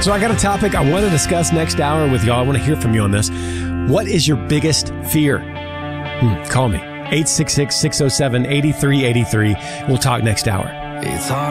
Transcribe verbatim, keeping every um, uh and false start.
So I got a topic I want to discuss next hour with y'all. I want to hear from you on this. What is your biggest fear? Hmm, call me. eight six six, six oh seven, eight three eight three. We'll talk next hour. It's hard.